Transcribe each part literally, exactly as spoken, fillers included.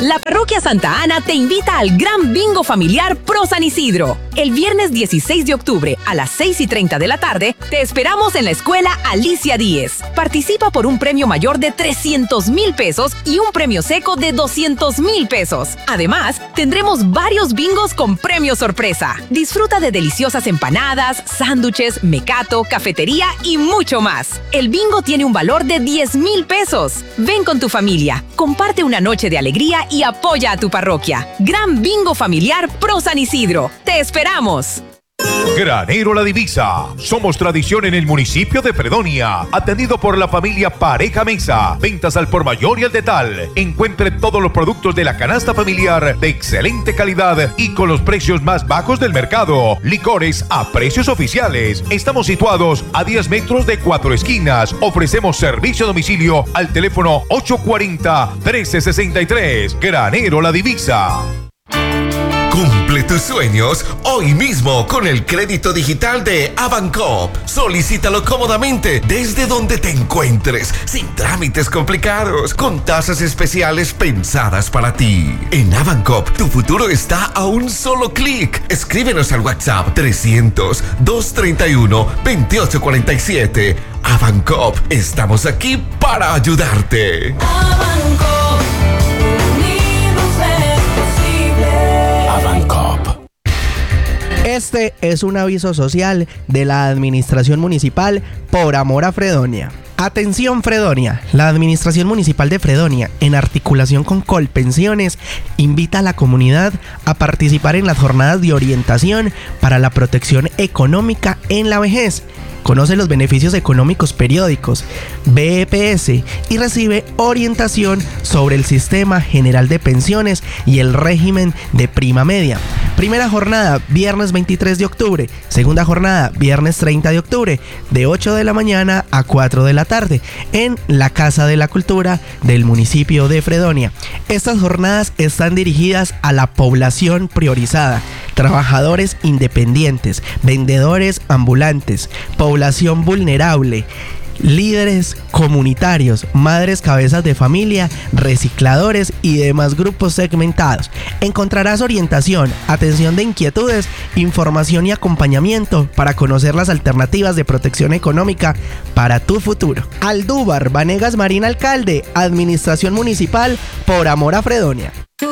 La Parroquia Santa Ana te invita al Gran Bingo Familiar Pro San Isidro. El viernes dieciséis de octubre a las seis y treinta de la tarde te esperamos en la escuela Alicia Díez. Participa por un premio mayor de trescientos mil pesos y un premio seco de doscientos mil pesos. Además, tendremos varios bingos con premio sorpresa. Disfruta de deliciosas empanadas, sándwiches, mecato, cafetería y mucho más. El bingo tiene un valor de diez mil pesos. Ven con tu familia, comparte una noche de alegría y apoya a tu parroquia. Gran Bingo Familiar Pro San Isidro. ¡Te esperamos! Granero La Divisa. Somos tradición en el municipio de Fredonia. Atendido por la familia Pareja Mesa. Ventas al por mayor y al detal. Encuentre todos los productos de la canasta familiar de excelente calidad y con los precios más bajos del mercado. Licores a precios oficiales. Estamos situados a diez metros de Cuatro Esquinas. Ofrecemos servicio a domicilio al teléfono ocho cuarenta, trece sesenta y tres. Granero La Divisa. Cumple tus sueños hoy mismo con el crédito digital de Avancop. Solicítalo cómodamente desde donde te encuentres, sin trámites complicados, con tasas especiales pensadas para ti. En Avancop, tu futuro está a un solo clic. Escríbenos al WhatsApp trescientos, doscientos treinta y uno, veintiocho cuarenta y siete. Avancop, estamos aquí para ayudarte. Avancop. Este es un aviso social de la Administración Municipal por amor a Fredonia. Atención Fredonia, la Administración Municipal de Fredonia, en articulación con Colpensiones, invita a la comunidad a participar en las jornadas de orientación para la protección económica en la vejez. Conoce los beneficios económicos periódicos, B E P S, y recibe orientación sobre el Sistema General de Pensiones y el régimen de prima media. Primera jornada, viernes veintitrés de octubre. Segunda jornada, viernes treinta de octubre, de ocho de la mañana a cuatro de la tarde, en la Casa de la Cultura del municipio de Fredonia. Estas jornadas están dirigidas a la población priorizada, trabajadores independientes, vendedores ambulantes, población vulnerable, líderes comunitarios, madres cabezas de familia, recicladores y demás grupos segmentados. Encontrarás orientación, atención de inquietudes, información y acompañamiento para conocer las alternativas de protección económica para tu futuro. Aldúbar Vanegas Marín, alcalde, Administración Municipal por amor a Fredonia.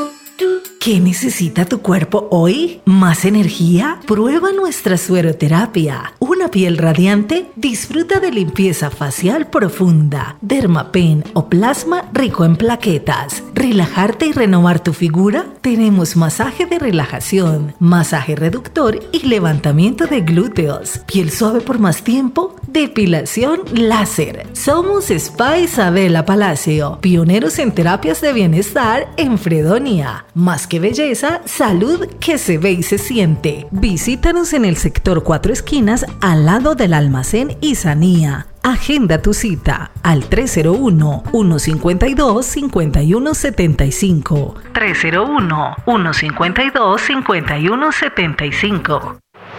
¿Qué necesita tu cuerpo hoy? ¿Más energía? Prueba nuestra sueroterapia. Una piel radiante, disfruta de limpieza facial profunda, Dermapen o plasma rico en plaquetas. ¿Relajarte y renovar tu figura? Tenemos masaje de relajación, masaje reductor y levantamiento de glúteos. ¿Piel suave por más tiempo? Depilación láser. Somos Spa Isabela Palacio, pioneros en terapias de bienestar en Fredonia. Más que belleza, salud que se ve y se siente. Visítanos en el sector Cuatro Esquinas, al lado del almacén Isanía. Agenda tu cita al tres cero uno, uno cinco dos, cinco uno siete cinco. tres cero uno, uno cinco dos, cinco uno siete cinco.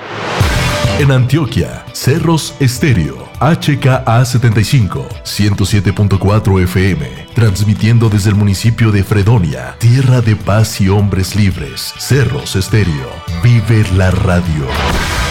En Antioquia, Cerros Estéreo, H K A setenta y cinco, ciento siete punto cuatro F M, transmitiendo desde el municipio de Fredonia, tierra de paz y hombres libres. Cerros Estéreo, vive la radio.